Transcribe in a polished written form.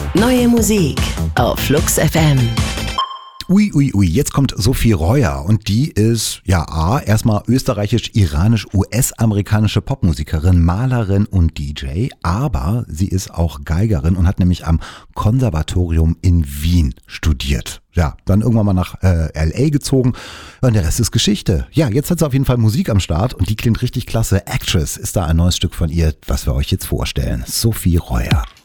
Neue Musik auf Flux FM. Ui, jetzt kommt Sophie Reuer und die ist, erstmal österreichisch-iranisch-US-amerikanische Popmusikerin, Malerin und DJ, aber sie ist auch Geigerin und hat nämlich am Konservatorium in Wien studiert. Ja, dann irgendwann mal nach L.A. gezogen und der Rest ist Geschichte. Ja, jetzt hat sie auf jeden Fall Musik am Start und die klingt richtig klasse. Actress ist da ein neues Stück von ihr, was wir euch jetzt vorstellen. Sophie Reuer.